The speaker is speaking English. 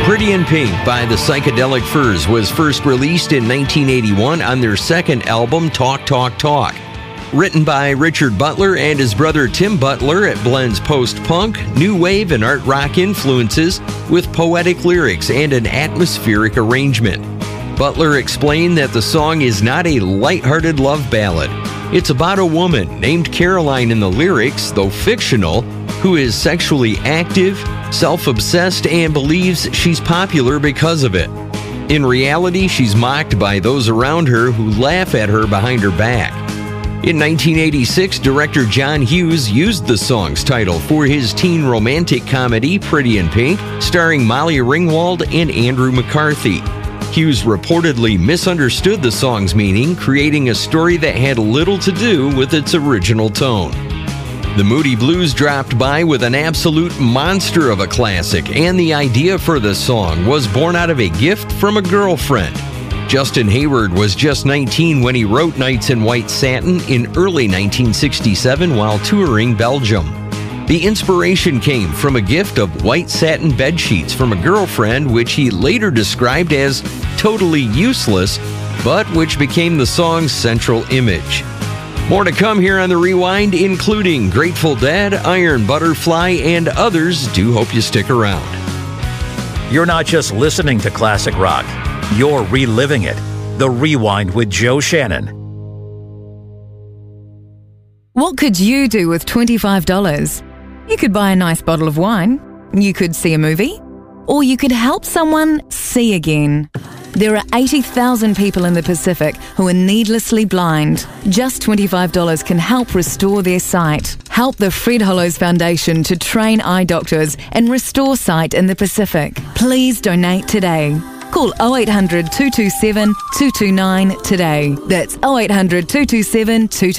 Pretty in Pink by the Psychedelic Furs was first released in 1981 on their second album, Talk, Talk, Talk. Written by Richard Butler and his brother Tim Butler, it blends post-punk, new wave, and art rock influences with poetic lyrics and an atmospheric arrangement. Butler explained that the song is not a lighthearted love ballad. It's about a woman named Caroline in the lyrics, though fictional, who is sexually active, self-obsessed, and believes she's popular because of it. In reality, she's mocked by those around her who laugh at her behind her back. In 1986, director John Hughes used the song's title for his teen romantic comedy, Pretty in Pink, starring Molly Ringwald and Andrew McCarthy. Hughes reportedly misunderstood the song's meaning, creating a story that had little to do with its original tone. The Moody Blues dropped by with an absolute monster of a classic, and the idea for the song was born out of a gift from a girlfriend. Justin Hayward was just 19 when he wrote Nights in White Satin in early 1967 while touring Belgium. The inspiration came from a gift of white satin bedsheets from a girlfriend, which he later described as totally useless, but which became the song's central image. More to come here on The Rewind, including Grateful Dead, Iron Butterfly, and others. Do hope you stick around. You're not just listening to classic rock, you're reliving it. The Rewind with Joe Shannon. What could you do with $25? You could buy a nice bottle of wine, you could see a movie, or you could help someone see again. There are 80,000 people in the Pacific who are needlessly blind. Just $25 can help restore their sight. Help the Fred Hollows Foundation to train eye doctors and restore sight in the Pacific. Please donate today. Call 0800 227 229 today. That's 0800 227 229.